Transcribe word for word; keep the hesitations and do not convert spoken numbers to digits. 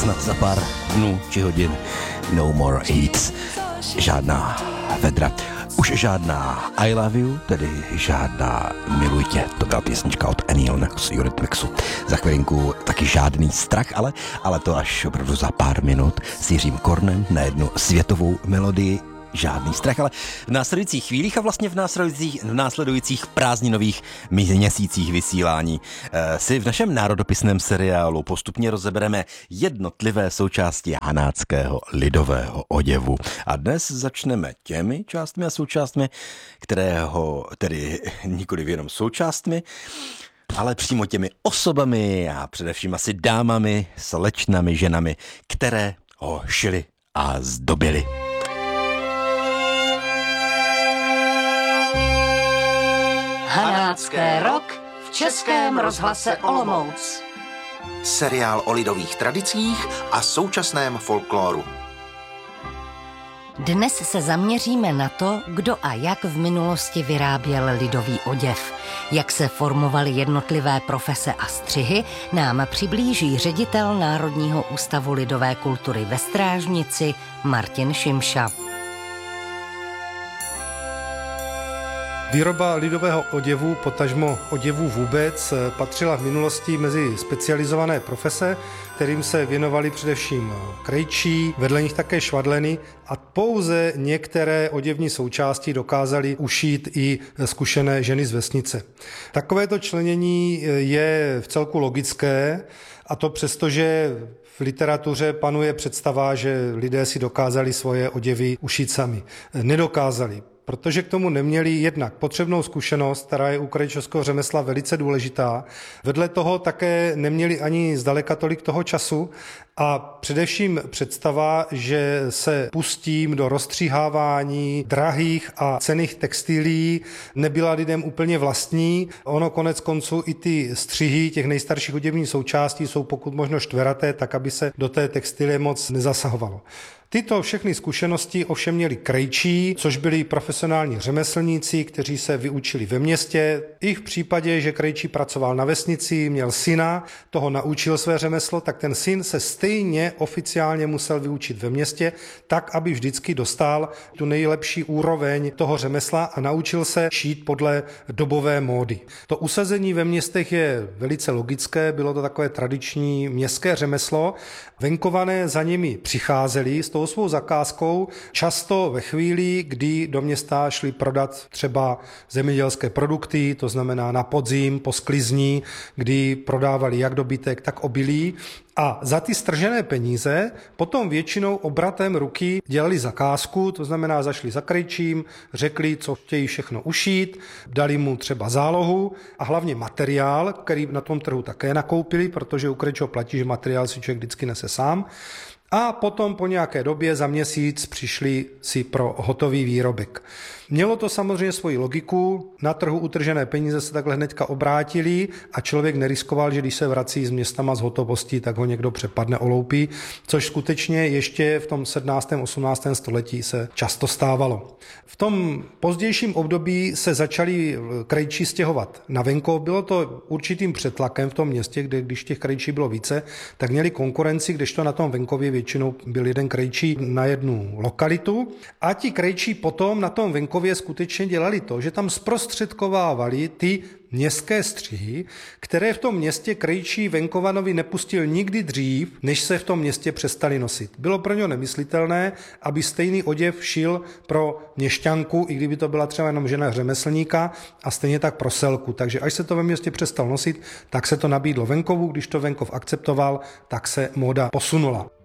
snad za pár dnů či hodin No More Eats. Žádná vedra. Už žádná I Love You, tedy žádná Miluj tě. To byla písnička od Enion z Eurythmicsu. Za chvilinku taky žádný strach, ale, ale to až opravdu za pár minut s Jiřím Kornem na jednu světovou melodii. Žádný strach, ale v následujících chvílích a vlastně v následujících, v následujících prázdninových měsících vysílání eh, si v našem národopisném seriálu postupně rozebereme jednotlivé součásti hanáckého lidového oděvu. A dnes začneme těmi částmi a součástmi, kterého, tedy nikoliv jenom součástmi, ale přímo těmi osobami a především asi dámami, slečnami, ženami, které ho šily a zdobily. Hanácké rok v Českém rozhlase Olomouc. Seriál o lidových tradicích a současném folkloru. Dnes se zaměříme na to, kdo a jak v minulosti vyráběl lidový oděv. Jak se formovaly jednotlivé profese a střihy, nám přiblíží ředitel Národního ústavu lidové kultury ve Strážnici Martin Šimša. Výroba lidového oděvu, potažmo oděvu vůbec, patřila v minulosti mezi specializované profese, kterým se věnovali především krejčí, vedle nich také švadleny a pouze některé oděvní součásti dokázaly ušít i zkušené ženy z vesnice. Takovéto členění je vcelku logické, a to přesto, že v literatuře panuje představa, že lidé si dokázali svoje oděvy ušít sami. Nedokázali. Protože k tomu neměli jednak potřebnou zkušenost, která je u krejčovského řemesla velice důležitá. Vedle toho také neměli ani zdaleka tolik toho času a především představa, že se pustím do rozstříhávání drahých a cenných textilií, nebyla lidem úplně vlastní. Ono konec konců i ty střihy těch nejstarších oděvních součástí jsou pokud možno čtveraté, tak aby se do té textilie moc nezasahovalo. Tyto všechny zkušenosti ovšem měli krejčí, což byli profesionální řemeslníci, kteří se vyučili ve městě. I v případě, že krejčí pracoval na vesnici, měl syna, toho naučil své řemeslo, tak ten syn se stejně oficiálně musel vyučit ve městě, tak, aby vždycky dostal tu nejlepší úroveň toho řemesla a naučil se šít podle dobové módy. To usazení ve městech je velice logické, bylo to takové tradiční městské řemeslo. Venkované za nimi přicházeli s tou svou zakázkou, často ve chvíli, kdy do města šli prodat třeba zemědělské produkty, to znamená na podzim, po sklizní, kdy prodávali jak dobytek, tak obilí. A za ty stržené peníze potom většinou obratem ruky dělali zakázku, to znamená zašli za krejčím, řekli, co chtějí všechno ušít, dali mu třeba zálohu a hlavně materiál, který na tom trhu také nakoupili, protože u krejčího platí, že materiál si člověk vždycky nese sám. A potom po nějaké době za měsíc přišli si pro hotový výrobek. Mělo to samozřejmě svoji logiku, na trhu utržené peníze se takhle hnedka obrátili a člověk neriskoval, že když se vrací z městama z hotovostí, tak ho někdo přepadne, oloupí, což skutečně ještě v tom sedmnáctém osmnáctém století se často stávalo. V tom pozdějším období se začali krejčí stěhovat na venkov, bylo to určitým přetlakem v tom městě, kde když těch krejčí bylo více, tak měli konkurenci, kdežto na tom venkově většinou byl jeden krejčí na jednu lokalitu a ti krejčí potom na tom venkově skutečně dělali to, že tam zprostředkovávali ty městské střihy, které v tom městě krejčí venkovanovi nepustil nikdy dřív, než se v tom městě přestali nosit. Bylo pro něho nemyslitelné, aby stejný oděv šil pro měšťanku, i kdyby to byla třeba jenom žena řemeslníka, a stejně tak pro selku. Takže až se to ve městě přestal nosit, tak se to nabídlo venkovu, když to venkov akceptoval, tak se móda posunula.